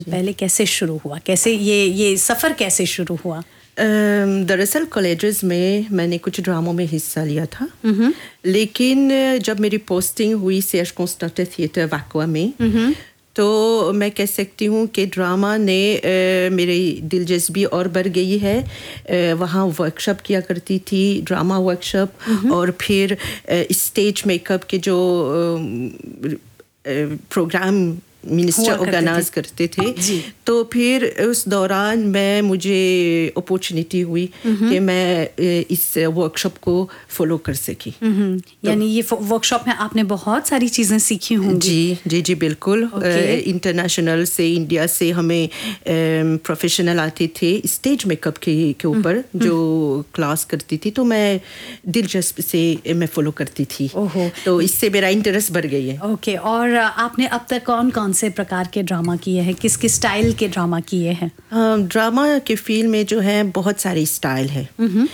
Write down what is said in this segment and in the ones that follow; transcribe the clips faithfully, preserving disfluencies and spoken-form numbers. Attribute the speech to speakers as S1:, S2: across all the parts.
S1: पहले कैसे शुरू हुआ, कैसे ये ये सफ़र कैसे शुरू हुआ?
S2: अम, दरअसल कॉलेजेस में मैंने कुछ ड्रामों में हिस्सा लिया था, लेकिन जब मेरी पोस्टिंग हुई सर्ज कॉन्स्टेंटे थिएटर वाकवा में, तो मैं कह सकती हूँ कि ड्रामा ने अ, मेरी दिलचस्पी और बढ़ गई है। अ, वहाँ वर्कशॉप किया करती थी, ड्रामा वर्कशॉप, और फिर अ, स्टेज मेकअप के जो अ, अ, प्रोग्राम मिनिस्टर ऑर्गेनाइज करते थे, तो फिर उस दौरान मैं मुझे अपॉर्चुनिटी हुई कि मैं इस वर्कशॉप को फॉलो कर सकी।
S1: यानी ये वर्कशॉप में आपने बहुत सारी चीज़ें सीखी होंगी।
S2: जी जी जी बिल्कुल। इंटरनेशनल से, इंडिया से हमें प्रोफेशनल आते थे स्टेज मेकअप के के ऊपर जो क्लास करती थी, तो मैं दिलचस्प से मैं फॉलो करती थी, तो इससे मेरा इंटरेस्ट बढ़ गई है।
S1: ओके, और आपने अब तक कौन कौन से प्रकार के ड्रामा किए हैं, किस किस स्टाइल के ड्रामा किए हैं?
S2: ड्रामा के फील्ड में जो है बहुत सारे स्टाइल है।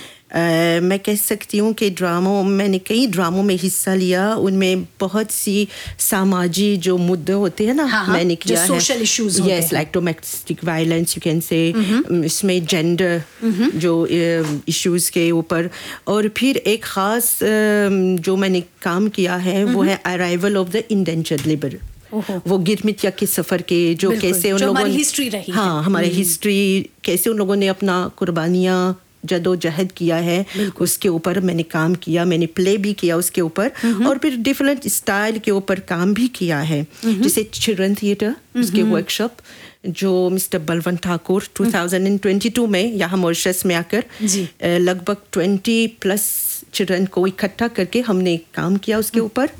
S2: Uh, मैं कह सकती हूँ कि ड्रामों मैंने कई ड्रामों में हिस्सा लिया, उनमें बहुत सी सामाजिक जो मुद्दे होते हैं ना,
S1: हाँ,
S2: मैंने किया
S1: है सोशल इश्यूज होते हैं,
S2: yes, like domestic violence you can say, इसमें जेंडर जो इश्यूज के ऊपर, और फिर एक ख़ास जो मैंने काम किया है वो है arrival of the indentured labour. वो गिरमिटिया के सफ़र के जो कैसे उन लोगों ने
S1: हिस्ट्री रही,
S2: हाँ हमारे हिस्ट्री कैसे उन लोगों ने अपना कुर्बानियाँ जदोजहद किया है, उसके ऊपर मैंने काम किया, मैंने प्ले भी किया उसके ऊपर, और फिर डिफरेंट स्टाइल के ऊपर काम भी किया है, जैसे चिल्ड्रन थिएटर उसके वर्कशॉप जो मिस्टर बलवंत ठाकुर दो हज़ार बाईस में यहाँ मॉरिशस में आकर लगभग बीस प्लस चिल्ड्रन को इकट्ठा करके हमने काम किया उसके ऊपर।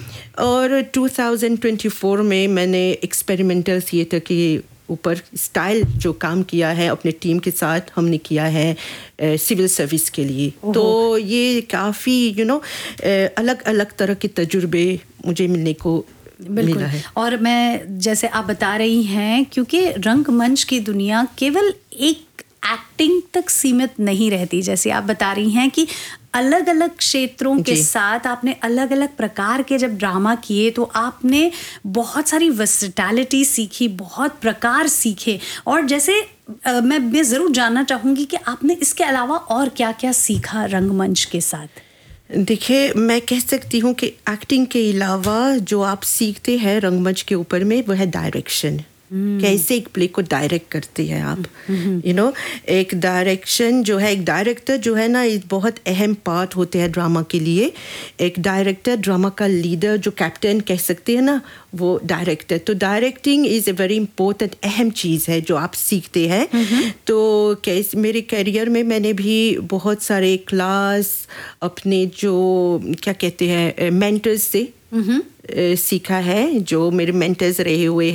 S2: और दो हज़ार चौबीस में मैंने एक्सपेरिमेंटल थिएटर के ऊपर स्टाइल जो काम किया है अपने टीम के साथ, हमने किया है सिविल सर्विस के लिए। तो ये काफ़ी यू नो अलग अलग तरह के तजुर्बे मुझे मिलने को मिला है।
S1: और मैं जैसे आप बता रही हैं, क्योंकि रंगमंच की दुनिया केवल एक एक्टिंग तक सीमित नहीं रहती, जैसे आप बता रही हैं कि अलग अलग क्षेत्रों के साथ आपने अलग अलग प्रकार के जब ड्रामा किए तो आपने बहुत सारी वर्सेटैलिटी सीखी, बहुत प्रकार सीखे। और जैसे आ, मैं मैं ज़रूर जानना चाहूँगी कि आपने इसके अलावा और क्या क्या सीखा रंगमंच के साथ?
S2: देखिए, मैं कह सकती हूँ कि एक्टिंग के अलावा जो आप सीखते हैं रंगमंच के ऊपर में वो है डायरेक्शन। Hmm. कैसे एक प्ले को डायरेक्ट करते हैं आप, you hmm. No you know, एक डायरेक्शन जो है, एक डायरेक्टर जो है ना, एक बहुत अहम पार्ट होते हैं ड्रामा के लिए। एक डायरेक्टर ड्रामा का लीडर जो कैप्टन कह सकते हैं ना, वो डायरेक्टर। तो directing is a very important अहम चीज़ है जो आप सीखते हैं। hmm. तो कैसे मेरे करियर में मैंने भी बहुत सारे क्लास अपने जो क्या कहते हैं मेंटर्स से mm-hmm. सीखा है, जो मेरे मेंटर्स रहे हुए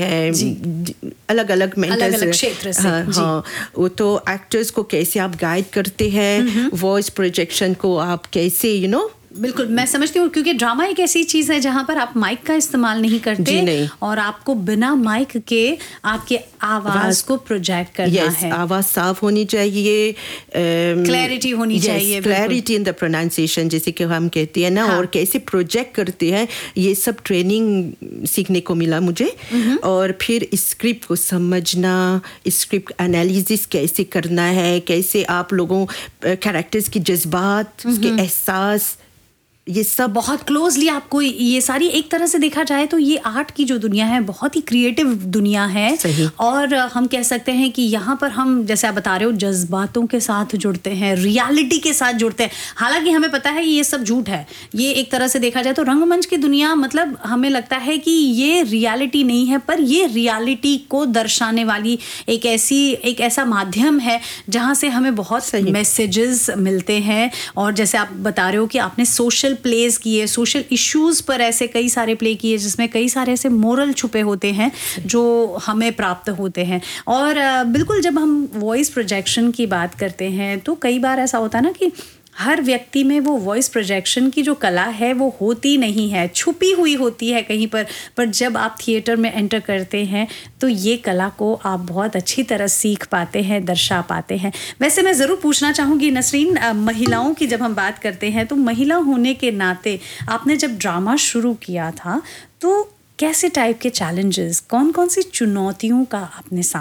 S2: हैं अलग अलग मेंटर्स
S1: क्षेत्र से।
S2: हाँ हाँ, वो तो एक्टर्स को कैसे आप गाइड करते हैं, वॉइस प्रोजेक्शन को आप कैसे यू नो
S1: बिल्कुल मैं समझती हूँ, क्योंकि ड्रामा एक ऐसी चीज़ है जहाँ पर आप माइक का इस्तेमाल नहीं करते, नहीं। और आपको बिना माइक के आपके आवाज़ को प्रोजेक्ट करना
S2: yes, है। आवाज़ साफ होनी चाहिए,
S1: क्लैरिटी होनी yes, चाहिए,
S2: क्लैरिटी इन द प्रोनाउंसिएशन जैसे कि हम कहते हैं ना, हाँ। और कैसे प्रोजेक्ट करते हैं, ये सब ट्रेनिंग सीखने को मिला मुझे। और फिर स्क्रिप्ट को समझना, स्क्रिप्ट एनालिसिस कैसे करना है, कैसे आप लोगों कैरेक्टर्स की जज्बात, उसके एहसास, ये सब
S1: बहुत क्लोजली आपको ये सारी, एक तरह से देखा जाए तो ये आर्ट की जो दुनिया है बहुत ही क्रिएटिव दुनिया है।
S2: सही।
S1: और हम कह सकते हैं कि यहाँ पर हम जैसे आप बता रहे हो जज्बातों के साथ जुड़ते हैं, रियलिटी के साथ जुड़ते हैं। हालांकि हमें पता है कि ये सब झूठ है, ये एक तरह से देखा जाए तो रंगमंच की दुनिया, मतलब हमें लगता है कि ये रियलिटी नहीं है, पर ये रियलिटी को दर्शाने वाली एक ऐसी एक ऐसा माध्यम है जहाँ से हमें बहुत मैसेजेस मिलते हैं। और जैसे आप बता रहे हो कि आपने सोशल प्लेस किए, सोशल इश्यूज पर ऐसे कई सारे प्ले किए जिसमें कई सारे ऐसे मोरल छुपे होते हैं जो हमें प्राप्त होते हैं। और बिल्कुल जब हम वॉइस प्रोजेक्शन की बात करते हैं तो कई बार ऐसा होता है ना कि हर व्यक्ति में वो वॉइस प्रोजेक्शन की जो कला है वो होती नहीं है, छुपी हुई होती है कहीं पर। पर जब आप थिएटर में एंटर करते हैं तो ये कला को आप बहुत अच्छी तरह सीख पाते हैं, दर्शा पाते हैं। वैसे मैं ज़रूर पूछना चाहूँगी नसरीन, महिलाओं की जब हम बात करते हैं तो महिला होने के नाते आपने जब ड्रामा शुरू किया था तो कैसे टाइप के चैलेंजेस, कौन कौन सी चुनौतियों का आपने